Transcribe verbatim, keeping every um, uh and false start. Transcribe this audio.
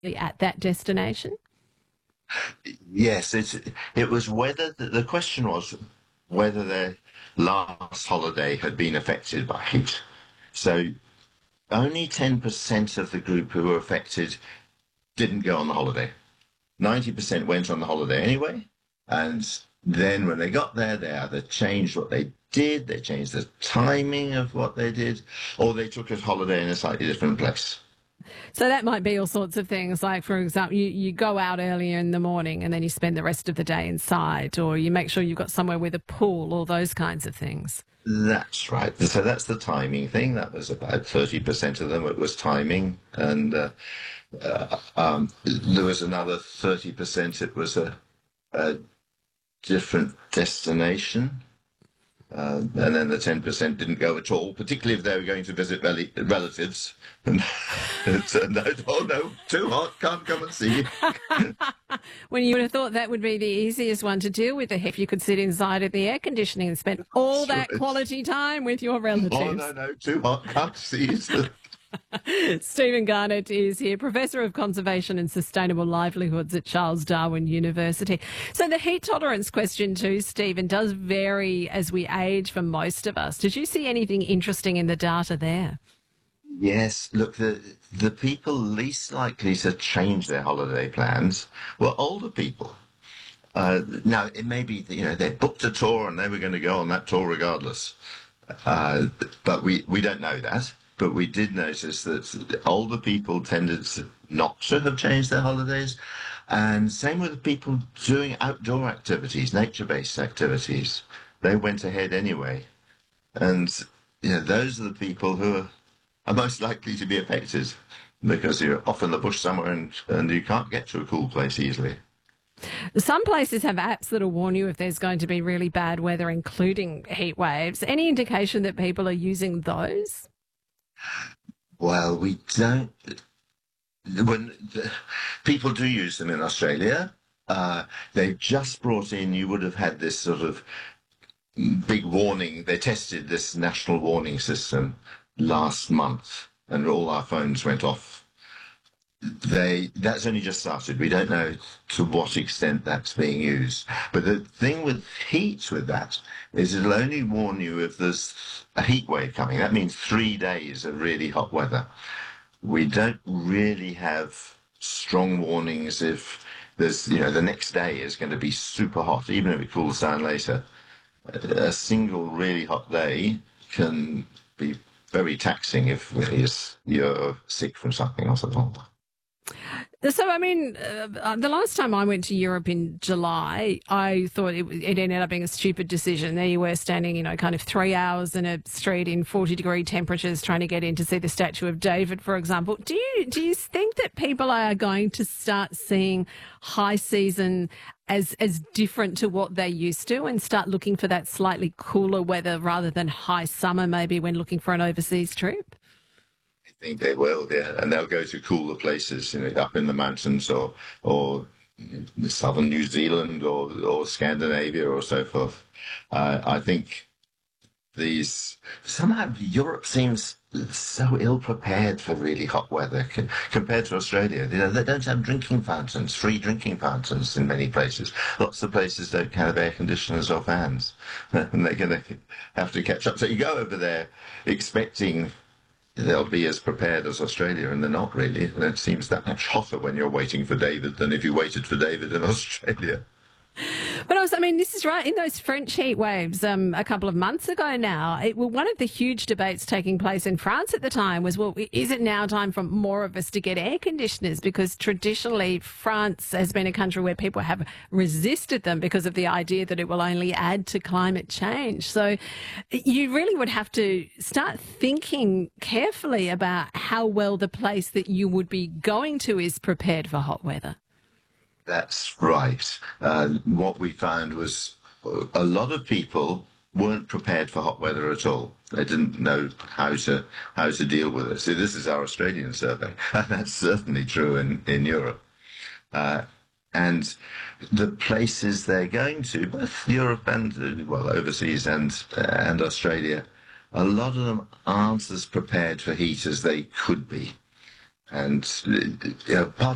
at that destination? Yes, it's, it was whether the, the question was whether their last holiday had been affected by heat. So only ten percent of the group who were affected didn't go on the holiday. ninety percent went on the holiday anyway. And then when they got there, they either changed what they did, they changed the timing of what they did, or they took a holiday in a slightly different place. So that might be all sorts of things, like, for example, you, you go out earlier in the morning and then you spend the rest of the day inside, or you make sure you've got somewhere with a pool, all those kinds of things. That's right. So that's the timing thing. That was about thirty percent of them. It was timing. And uh, uh, um, there was another thirty percent. It was a, a different destination. Uh, and then the ten percent didn't go at all, particularly if they were going to visit rel- relatives. And it turned out, oh no, too hot, can't come and see you. When you would have thought that would be the easiest one to deal with, if you could sit inside of the air conditioning and spend all that quality time with your relatives. Oh, no, no, too hot, can't see you. Stephen Garnett is here, Professor of Conservation and Sustainable Livelihoods at Charles Darwin University. So the heat tolerance question too, Stephen, does vary as we age for most of us. Did you see anything interesting in the data there? Yes, look, the the people least likely to change their holiday plans were older people. Uh, now, it may be that, you know, they booked a tour and they were going to go on that tour regardless. Uh, but we, we don't know that. But we did notice that older people tended to not to have changed their holidays. And same with the people doing outdoor activities, nature-based activities. They went ahead anyway. And, you know, those are the people who are, are most likely to be affected because you're off in the bush somewhere and, and you can't get to a cool place easily. Some places have apps that'll warn you if there's going to be really bad weather, including heat waves. Any indication that people are using those? Well, we don't. When the, people do use them in Australia, uh, they've just brought in. You would have had this sort of big warning. They tested this national warning system last month, and all our phones went off. They that's only just started. We don't know to what extent that's being used. But the thing with heat with that is it'll only warn you if there's a heat wave coming. That means three days of really hot weather. We don't really have strong warnings if there's, you know, the next day is going to be super hot, even if it cools down later. A single really hot day can be very taxing if you're sick from something or something. So, I mean, uh, the last time I went to Europe in July, I thought it, it ended up being a stupid decision. There you were standing, you know, kind of three hours in a street in forty degree temperatures trying to get in to see the Statue of David, for example. Do you, do you think that people are going to start seeing high season as, as different to what they used to and start looking for that slightly cooler weather rather than high summer maybe when looking for an overseas trip? I think they will, yeah, and they'll go to cooler places, you know, up in the mountains or or southern New Zealand or or Scandinavia or so forth. Uh, I think these somehow Europe seems so ill prepared for really hot weather c- compared to Australia. You know, they don't have drinking fountains, free drinking fountains in many places. Lots of places don't have air conditioners or fans, and they're going to have to catch up. So you go over there expecting they'll be as prepared as Australia, and they're not really. And it seems that much hotter when you're waiting for David than if you waited for David in Australia. But also, I mean, this is right. In those French heat waves um, a couple of months ago now, it, well, one of the huge debates taking place in France at the time was, well, is it now time for more of us to get air conditioners? Because traditionally, France has been a country where people have resisted them because of the idea that it will only add to climate change. So you really would have to start thinking carefully about how well the place that you would be going to is prepared for hot weather. That's right. Uh, what we found was a lot of people weren't prepared for hot weather at all. They didn't know how to how to deal with it. So this is our Australian survey, and that's certainly true in in Europe. Uh, and the places they're going to, both Europe and uh, well overseas and uh, and Australia, a lot of them aren't as prepared for heat as they could be. And uh, you know, part